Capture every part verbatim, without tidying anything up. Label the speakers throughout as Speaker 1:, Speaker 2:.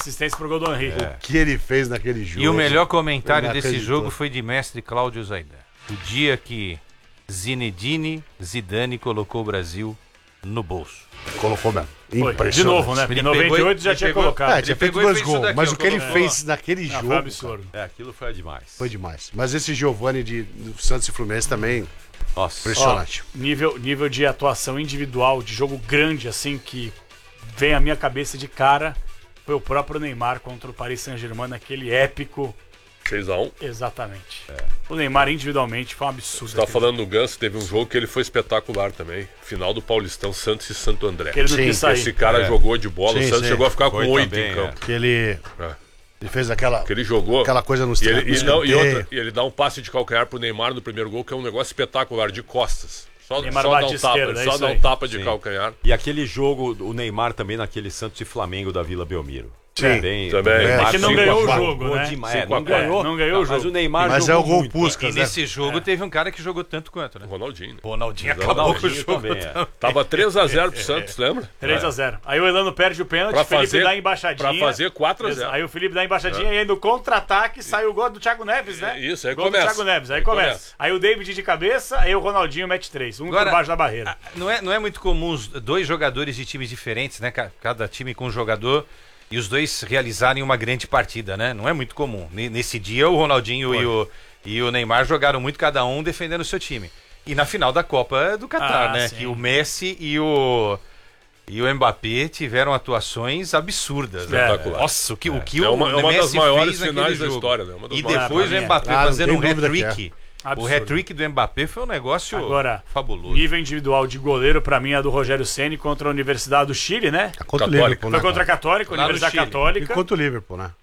Speaker 1: assistência pro gol do Henry.
Speaker 2: É. O que ele fez naquele jogo.
Speaker 3: E o melhor comentário desse jogo foi de mestre Cláudio Zaidan. O dia que Zinedine Zidane colocou o Brasil no bolso.
Speaker 2: Colocou mesmo.
Speaker 1: Foi, de novo, né? Porque em noventa e oito já tinha
Speaker 3: pegou,
Speaker 1: colocado.
Speaker 2: É, tinha feito dois gols, mas o que ele fez naquele jogo...
Speaker 1: Foi absurdo.
Speaker 4: É, aquilo foi demais.
Speaker 2: Foi demais. Mas esse Giovani de do Santos e Fluminense também...
Speaker 4: Nossa.
Speaker 2: Impressionante.
Speaker 1: Ó, nível, nível de atuação individual, de jogo grande, assim, que vem à minha cabeça de cara, foi o próprio Neymar contra o Paris Saint-Germain, naquele épico...
Speaker 5: seis a um.
Speaker 1: Exatamente. É. O Neymar individualmente foi um absurdo.
Speaker 5: Você tá falando no Ganso, teve um jogo que ele foi espetacular também. Final do Paulistão, Santos e Santo André.
Speaker 1: Que ele não quis sair.
Speaker 5: Esse cara
Speaker 2: É.
Speaker 5: jogou de bola,
Speaker 2: Sim,
Speaker 5: o Santos
Speaker 2: sim.
Speaker 5: chegou a ficar
Speaker 4: Foi
Speaker 5: com oito
Speaker 4: também,
Speaker 5: em campo.
Speaker 2: Que ele...
Speaker 5: É.
Speaker 2: Ele fez aquela...
Speaker 5: Que ele jogou.
Speaker 2: Aquela coisa no
Speaker 5: E ele, e, não, e,
Speaker 2: escanteio.
Speaker 5: outra, e ele dá um passe de calcanhar pro Neymar no primeiro gol, que é um negócio espetacular, de costas. Só,
Speaker 1: Neymar
Speaker 5: só dá
Speaker 1: bate
Speaker 5: um tapa,
Speaker 1: esquerda, é
Speaker 5: só
Speaker 1: isso
Speaker 5: dá um
Speaker 1: aí.
Speaker 5: tapa de
Speaker 4: Sim.
Speaker 5: calcanhar.
Speaker 4: E aquele jogo, o Neymar também naquele Santos e Flamengo da Vila Belmiro.
Speaker 2: Sim,
Speaker 4: também.
Speaker 5: também.
Speaker 4: Neymar
Speaker 5: É
Speaker 1: que não
Speaker 4: cinco a
Speaker 1: ganhou o
Speaker 4: quatro.
Speaker 1: jogo,
Speaker 4: Jogou
Speaker 1: né?
Speaker 4: demais. É,
Speaker 5: cinco a
Speaker 4: não
Speaker 5: quatro.
Speaker 4: ganhou.
Speaker 1: Não ganhou o
Speaker 4: Mas
Speaker 1: jogo.
Speaker 4: o Neymar
Speaker 2: Mas
Speaker 4: jogou
Speaker 2: é o gol
Speaker 4: muito.
Speaker 2: Puskas,
Speaker 3: E
Speaker 2: né?
Speaker 3: nesse jogo teve um cara que jogou tanto quanto, né?
Speaker 5: Ronaldinho.
Speaker 3: Ronaldinho
Speaker 4: Ronaldinho
Speaker 3: acabou com o jogo.
Speaker 4: também, é.
Speaker 5: Tava três a zero pro Santos, lembra?
Speaker 1: três a zero. Aí o Elano perde o pênalti,
Speaker 5: Pra
Speaker 1: o Felipe
Speaker 5: fazer-
Speaker 1: dá a embaixadinha.
Speaker 5: pra fazer quatro a zero.
Speaker 1: Aí o Felipe dá a embaixadinha e aí no contra-ataque sai o gol do Thiago Neves, né?
Speaker 5: Isso, aí
Speaker 1: gol
Speaker 5: começa.
Speaker 1: do Thiago Neves, aí,
Speaker 5: Aí
Speaker 1: começa.
Speaker 5: começa.
Speaker 1: Aí o David de cabeça, aí o Ronaldinho mete três. Um
Speaker 3: Agora,
Speaker 1: por baixo da barreira.
Speaker 3: Não é, não é muito comum os dois jogadores de times diferentes, né? Ca- Cada time com um jogador e os dois realizarem uma grande partida, né? Não é muito comum. N- Nesse dia o Ronaldinho e o, e o Neymar jogaram muito cada um defendendo o seu time. E na final da Copa do Catar,
Speaker 1: Ah,
Speaker 3: né?
Speaker 1: sim.
Speaker 3: Que o Messi e o e o Mbappé tiveram atuações absurdas. né?
Speaker 5: Espetacular.
Speaker 3: Nossa, o que, o, que
Speaker 5: É uma-
Speaker 3: o
Speaker 5: é uma
Speaker 3: Messi
Speaker 5: das maiores
Speaker 3: fez naquele
Speaker 5: finais da
Speaker 3: jogo.
Speaker 5: história, né? Uma das
Speaker 3: E
Speaker 5: maiores.
Speaker 3: depois
Speaker 1: Ah,
Speaker 3: o Mbappé
Speaker 2: Ah, não
Speaker 3: fazendo
Speaker 2: tem
Speaker 3: um
Speaker 2: dúvida que
Speaker 3: hat-trick. O
Speaker 1: Absurdo.
Speaker 3: hat-trick do Mbappé foi um negócio
Speaker 1: Agora,
Speaker 3: fabuloso.
Speaker 1: nível individual de goleiro, pra mim, é a do Rogério Ceni contra a Universidade do Chile, né?
Speaker 2: Contra o
Speaker 5: Católica.
Speaker 2: Liverpool,
Speaker 1: Foi
Speaker 2: né?
Speaker 1: contra a Católica,
Speaker 3: Lá no
Speaker 1: Universidade
Speaker 3: Chile.
Speaker 2: E
Speaker 1: Católica.
Speaker 2: contra o Liverpool, né?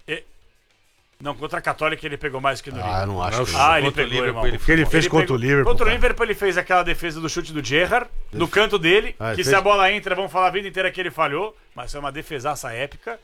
Speaker 1: Não, contra a Católica ele pegou mais que no
Speaker 2: Ah, eu
Speaker 1: Liverpool.
Speaker 2: não acho.
Speaker 5: Não,
Speaker 2: que-
Speaker 1: Ah, ele
Speaker 3: Contra o
Speaker 1: pegou,
Speaker 3: Liverpool,
Speaker 1: irmão.
Speaker 3: ele
Speaker 2: O que ele fez contra
Speaker 1: pegou-
Speaker 2: o Liverpool,
Speaker 1: Contra o
Speaker 2: cara.
Speaker 1: Liverpool ele fez aquela defesa do chute do Gerrard, no canto dele,
Speaker 2: Ah, ele
Speaker 1: que
Speaker 2: fez-
Speaker 1: se a bola entra, vão falar a vida inteira que ele falhou, mas foi uma defesaça épica.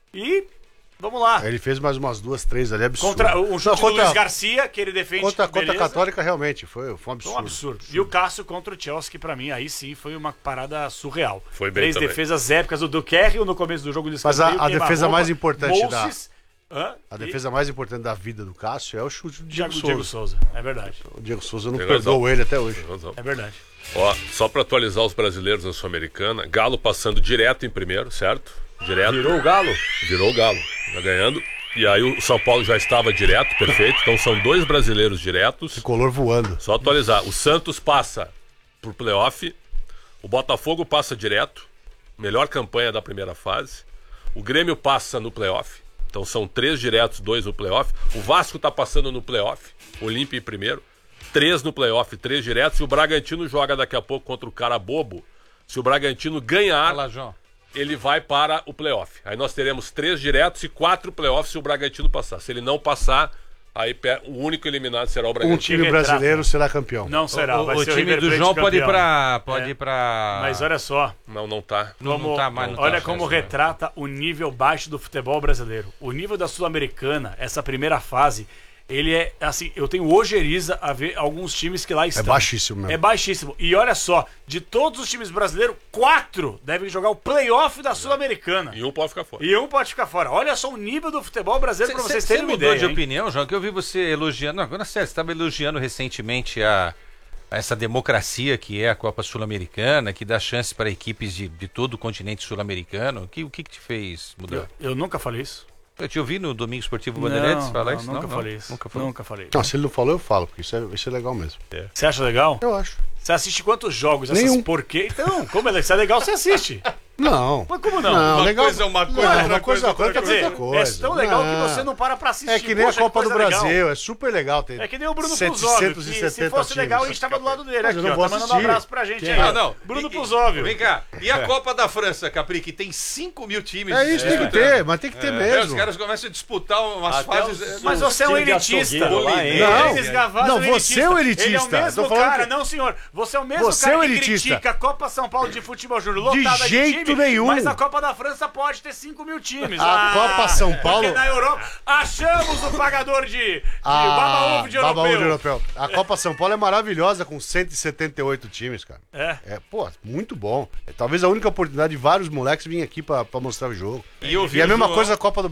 Speaker 1: E vamos lá.
Speaker 2: Ele fez mais umas duas, três ali, absurdo.
Speaker 1: Contra o chute
Speaker 2: Não,
Speaker 1: do
Speaker 2: contra,
Speaker 1: Luiz Garcia, que ele defende.
Speaker 2: contra, contra a
Speaker 1: beleza.
Speaker 2: Católica, realmente, foi, foi um
Speaker 1: Foi
Speaker 2: absurdo.
Speaker 1: um absurdo. E o Cássio contra o Chelsea, que pra mim aí sim foi uma parada surreal.
Speaker 5: Foi bem
Speaker 1: Três
Speaker 5: também.
Speaker 1: defesas épicas, o do Kerry no começo do jogo do
Speaker 2: Mas a-
Speaker 1: escanteio,
Speaker 2: a defesa
Speaker 1: queima-roupa,
Speaker 2: mais importante da-
Speaker 1: Moses, hã?
Speaker 2: A
Speaker 1: E
Speaker 2: defesa mais importante da vida do Cássio é o chute do Diego,
Speaker 1: Diego,
Speaker 2: Souza.
Speaker 1: Diego Souza. É verdade.
Speaker 2: O Diego Souza não
Speaker 5: Tem
Speaker 2: perdoou
Speaker 5: razão.
Speaker 2: ele até hoje.
Speaker 5: Tem razão.
Speaker 1: É verdade.
Speaker 5: Ó, só pra atualizar os brasileiros na Sul-Americana, Galo passando direto em primeiro, certo? Direto.
Speaker 4: Virou o Galo.
Speaker 5: Virou o Galo. Tá ganhando. E aí o São Paulo já estava direto, perfeito. Então são dois brasileiros diretos.
Speaker 2: Color voando.
Speaker 5: Só atualizar. O Santos passa pro playoff. O Botafogo passa direto. Melhor campanha da primeira fase. O Grêmio passa no playoff. Então são três diretos, dois no playoff. O Vasco tá passando no playoff. Olímpia em primeiro. Três no playoff, três diretos. E o Bragantino joga daqui a pouco contra o cara bobo. Se o Bragantino ganhar,
Speaker 3: Fala, João.
Speaker 5: ele vai para o playoff. Aí nós teremos três diretos e quatro playoffs se o Bragantino passar. Se ele não passar, aí pe- o único eliminado será o
Speaker 2: Um
Speaker 5: Bragantino.
Speaker 2: time
Speaker 1: retrata.
Speaker 2: brasileiro será campeão.
Speaker 1: Não será,
Speaker 3: O,
Speaker 1: vai
Speaker 3: o
Speaker 1: ser o
Speaker 3: time
Speaker 1: River
Speaker 3: do
Speaker 1: Plate
Speaker 3: João pode ir
Speaker 1: campeão.
Speaker 3: pra. Pode
Speaker 1: É.
Speaker 3: ir pra.
Speaker 1: Mas olha só,
Speaker 5: Não, não tá.
Speaker 3: Não, não
Speaker 1: como-
Speaker 3: tá mais, não tá
Speaker 1: olha
Speaker 3: a
Speaker 1: como
Speaker 3: chance, né?
Speaker 1: retrata o nível baixo do futebol brasileiro. O nível da Sul-Americana, essa primeira fase, ele é assim, eu tenho ojeriza a ver alguns times que lá estão.
Speaker 2: baixíssimo mesmo.
Speaker 1: É baixíssimo. E olha só, de todos os times brasileiros, quatro devem jogar o playoff da Sul-Americana.
Speaker 5: E um pode ficar fora.
Speaker 1: E um pode ficar fora. Olha só o nível do futebol brasileiro pra vocês terem uma
Speaker 3: mudou
Speaker 1: ideia.
Speaker 3: de
Speaker 1: hein?
Speaker 3: opinião, João, que eu vi você elogiando. Não, agora sério, você estava elogiando recentemente a, a essa democracia que é a Copa Sul-Americana, que dá chance para equipes de, de todo o continente sul-americano. Que, o que, que te fez mudar?
Speaker 1: Eu, eu nunca falei isso.
Speaker 3: Eu te ouvi no Domingo Esportivo Bandeirantes falar
Speaker 1: não,
Speaker 3: isso?
Speaker 1: nunca
Speaker 3: não,
Speaker 1: falei
Speaker 3: não,
Speaker 1: isso.
Speaker 3: Nunca falei.
Speaker 1: Nunca falei.
Speaker 2: Não, se ele não falou, eu falo, porque isso é, isso é legal mesmo.
Speaker 1: Você acha legal?
Speaker 2: Eu acho.
Speaker 1: Você assiste quantos jogos? Essas
Speaker 2: Nenhum.
Speaker 1: porquê? Então, como é, se é legal, você assiste.
Speaker 2: Não.
Speaker 1: Mas como não?
Speaker 2: Não,
Speaker 3: Uma
Speaker 2: legal.
Speaker 3: coisa é uma coisa,
Speaker 2: Não,
Speaker 3: outra
Speaker 2: uma coisa,
Speaker 3: coisa é
Speaker 2: outra
Speaker 1: Quer
Speaker 2: coisa,
Speaker 1: dizer,
Speaker 2: outra coisa.
Speaker 1: é tão legal
Speaker 2: Não.
Speaker 1: que você não para pra assistir.
Speaker 2: É que nem
Speaker 1: Poxa,
Speaker 2: a Copa do
Speaker 1: coisa legal.
Speaker 2: Brasil, é super legal. Tem
Speaker 1: É que nem o Bruno
Speaker 2: setecentos e
Speaker 1: Puzóvio, que se
Speaker 2: setenta
Speaker 1: fosse legal, a
Speaker 2: times.
Speaker 1: gente tava do lado dele
Speaker 2: Mas
Speaker 1: aqui,
Speaker 2: eu não
Speaker 1: ó.
Speaker 2: vou
Speaker 1: Tá mandando um
Speaker 2: assistir.
Speaker 1: abraço pra gente
Speaker 2: Quem
Speaker 1: aí.
Speaker 2: é?
Speaker 1: ó.
Speaker 3: Não,
Speaker 1: Bruno
Speaker 3: e-
Speaker 1: Puzóvio.
Speaker 3: Vem cá. E a Copa da França, Capri, que tem cinco mil times.
Speaker 2: É isso, tem que ter, mas tem que ter
Speaker 3: É,
Speaker 2: mesmo.
Speaker 3: os caras começam a disputar umas
Speaker 4: Até
Speaker 3: fases.
Speaker 4: os-
Speaker 1: Mas você é um
Speaker 4: time de
Speaker 1: elitista.
Speaker 4: açougueiro lá, hein?
Speaker 2: Não.
Speaker 1: Denis Gavazzi
Speaker 2: Não,
Speaker 1: é um
Speaker 2: você é o elitista.
Speaker 1: Ele é o mesmo
Speaker 2: Tô falando
Speaker 1: cara,
Speaker 2: que-
Speaker 1: não senhor. Você é o mesmo
Speaker 2: Você
Speaker 1: cara
Speaker 2: é o
Speaker 1: que
Speaker 2: elitista.
Speaker 1: critica a Copa São Paulo de futebol júnior
Speaker 2: De
Speaker 1: lotada de,
Speaker 2: jeito
Speaker 1: time,
Speaker 2: nenhum.
Speaker 1: mas a Copa da França pode ter cinco mil times.
Speaker 2: A Copa São Paulo-
Speaker 1: Porque na Europa achamos o pagador de, de
Speaker 2: Ah,
Speaker 1: baba-ovo de
Speaker 2: baba-ovo
Speaker 1: europeu.
Speaker 2: de europeu. A Copa São Paulo é maravilhosa, com cento e setenta e oito times, cara.
Speaker 1: É.
Speaker 2: É, pô, muito bom. É talvez a única oportunidade de vários moleques virem aqui pra, pra mostrar o jogo.
Speaker 3: E eu vi
Speaker 2: E a
Speaker 3: o
Speaker 2: mesma
Speaker 3: João-
Speaker 2: coisa a Copa do